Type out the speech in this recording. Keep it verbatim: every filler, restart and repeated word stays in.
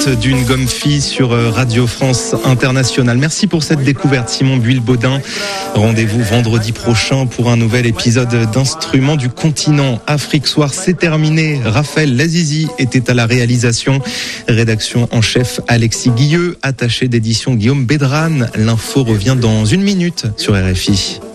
d'une gomme fille sur Radio France Internationale. Merci pour cette découverte, Simon Buil-Baudin. Rendez-vous vendredi prochain pour un nouvel épisode d'Instruments du continent. Afrique Soir, c'est terminé. Raphaël Lazizi était à la réalisation. Rédaction en chef Alexis Guilleux. Attaché d'édition Guillaume Bédran. L'info revient dans une minute sur R F I.